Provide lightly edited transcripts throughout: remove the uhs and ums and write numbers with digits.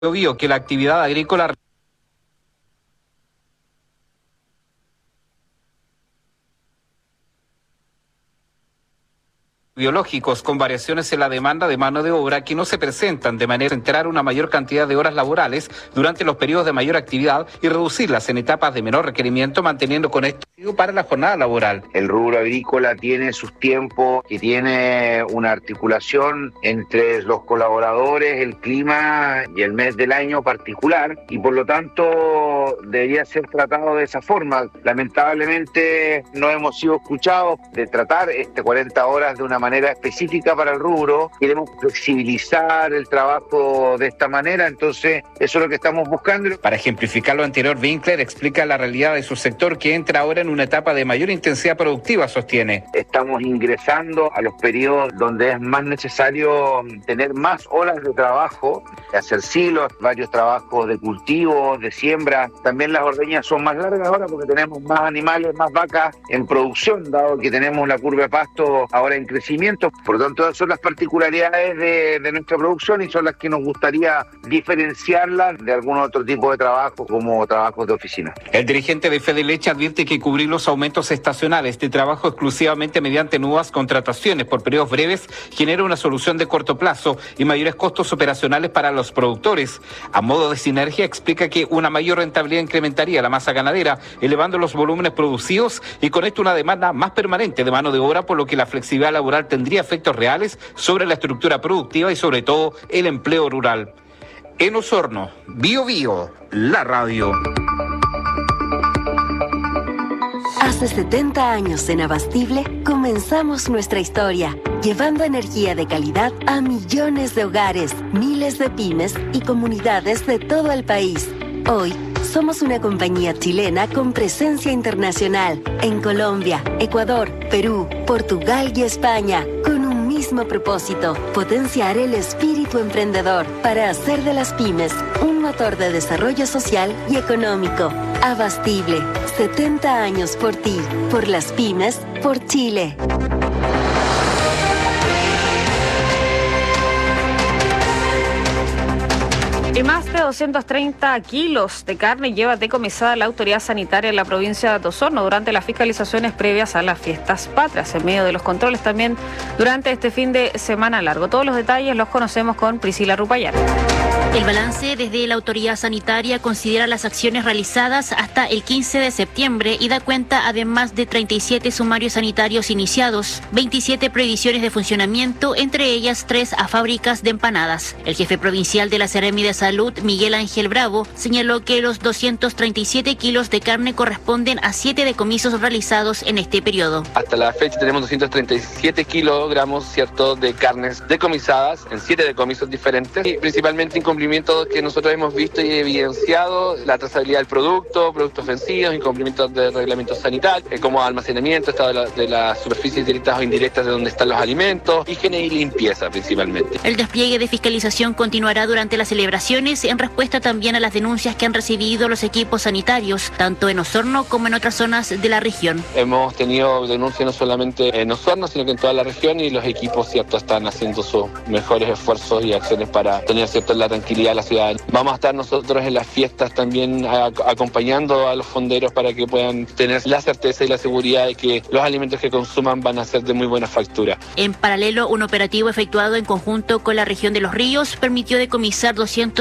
Obvio que la actividad agrícola biológicos con variaciones en la demanda de mano de obra que no se presentan de manera de enterar una mayor cantidad de horas laborales durante los periodos de mayor actividad y reducirlas en etapas de menor requerimiento, manteniendo con esto para la jornada laboral. El rubro agrícola tiene sus tiempos y tiene una articulación entre los colaboradores, el clima y el mes del año particular, y por lo tanto debería ser tratado de esa forma. Lamentablemente no hemos sido escuchados de tratar 40 horas de una manera específica para el rubro. Queremos flexibilizar el trabajo de esta manera, entonces eso es lo que estamos buscando. Para ejemplificar lo anterior, Winkler explica la realidad de su sector, que entra ahora en una etapa de mayor intensidad productiva, sostiene. Estamos ingresando a los periodos donde es más necesario tener más horas de trabajo, hacer silos, varios trabajos de cultivo, de siembra. También las ordeñas son más largas ahora porque tenemos más animales, más vacas en producción, dado que tenemos la curva de pasto ahora en crecimiento. Por lo tanto, esas son las particularidades de nuestra producción y son las que nos gustaría diferenciarlas de algún otro tipo de trabajo, como trabajos de oficina. El dirigente de Fedeleche advierte que cubrir los aumentos estacionales de trabajo exclusivamente mediante nuevas contrataciones por periodos breves genera una solución de corto plazo y mayores costos operacionales para los productores. A modo de sinergia, explica que una mayor rentabilidad incrementaría la masa ganadera, elevando los volúmenes producidos y con esto una demanda más permanente de mano de obra, por lo que la flexibilidad laboral tendría efectos reales sobre la estructura productiva y sobre todo el empleo rural. En Osorno, Bio Bio, la radio. Hace 70 años en Abastible comenzamos nuestra historia, llevando energía de calidad a millones de hogares, miles de pymes y comunidades de todo el país. Hoy somos una compañía chilena con presencia internacional en Colombia, Ecuador, Perú, Portugal y España, con un mismo propósito: potenciar el espíritu emprendedor para hacer de las pymes un motor de desarrollo social y económico. Abastible, 70 años por ti, por las pymes, por Chile. Y más de 230 kilos de carne lleva decomisada la autoridad sanitaria en la provincia de Osorno durante las fiscalizaciones previas a las fiestas patrias, en medio de los controles también durante este fin de semana largo. Todos los detalles los conocemos con Priscila Rupayar. El balance desde la autoridad sanitaria considera las acciones realizadas hasta el 15 de septiembre y da cuenta además de 37 sumarios sanitarios iniciados, 27 prohibiciones de funcionamiento, entre ellas 3 a fábricas de empanadas. El jefe provincial de la Seremi de Salud, Miguel Ángel Bravo, señaló que los 237 kilos de carne corresponden a 7 decomisos realizados en este periodo. Hasta la fecha tenemos 237 kilogramos, ¿cierto?, de carnes decomisadas en 7 decomisos diferentes, y principalmente incumplimientos que nosotros hemos visto y evidenciado: la trazabilidad del producto, productos vencidos, incumplimientos de reglamentos sanitarios, como almacenamiento, estado de las superficies directas o indirectas de donde están los alimentos, higiene y limpieza principalmente. El despliegue de fiscalización continuará durante las celebraciones en respuesta también a las denuncias que han recibido los equipos sanitarios, tanto en Osorno como en otras zonas de la región. Hemos tenido denuncias no solamente en Osorno, sino que en toda la región, y los equipos, ¿cierto?, están haciendo sus mejores esfuerzos y acciones para tener, ¿cierto?, la tranquilidad de la ciudadanía. Vamos a estar nosotros en las fiestas también acompañando a los fonderos para que puedan tener la certeza y la seguridad de que los alimentos que consuman van a ser de muy buena factura. En paralelo, un operativo efectuado en conjunto con la región de Los Ríos permitió decomisar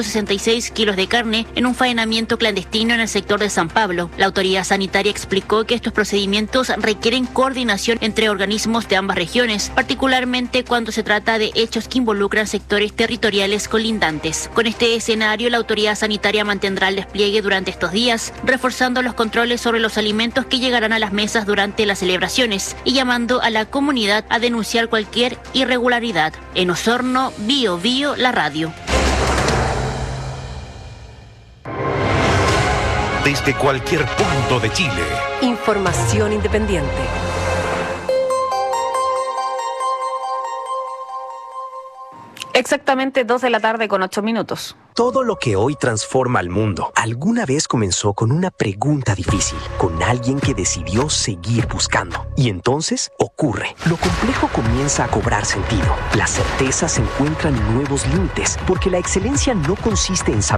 266 kilos de carne en un faenamiento clandestino en el sector de San Pablo. La autoridad sanitaria explicó que estos procedimientos requieren coordinación entre organismos de ambas regiones, particularmente cuando se trata de hechos que involucran sectores territoriales colindantes. Con este escenario, la autoridad sanitaria mantendrá el despliegue durante estos días, reforzando los controles sobre los alimentos que llegarán a las mesas durante las celebraciones y llamando a la comunidad a denunciar cualquier irregularidad. En Osorno, Bio Bio, la radio. Desde cualquier punto de Chile. Información independiente. Exactamente 2:08 p.m. Todo lo que hoy transforma al mundo alguna vez comenzó con una pregunta difícil, con alguien que decidió seguir buscando. Y entonces ocurre. Lo complejo comienza a cobrar sentido. Las certezas encuentran nuevos límites, porque la excelencia no consiste en saber